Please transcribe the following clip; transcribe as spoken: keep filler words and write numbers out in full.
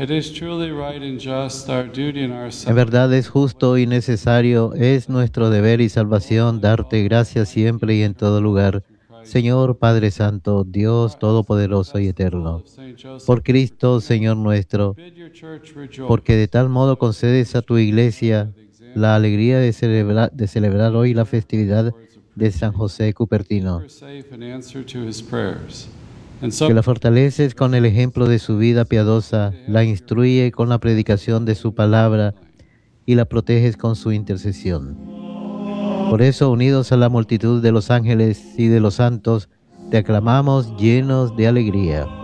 En verdad es justo y necesario, es nuestro deber y salvación darte gracias siempre y en todo lugar, Señor Padre Santo, Dios Todopoderoso y Eterno. Por Cristo, Señor nuestro, porque de tal modo concedes a tu Iglesia la alegría de celebrar, de celebrar hoy la festividad de San José Cupertino, que la fortaleces con el ejemplo de su vida piadosa, la instruye con la predicación de su palabra y la proteges con su intercesión. Por eso, unidos a la multitud de los ángeles y de los santos, te aclamamos llenos de alegría.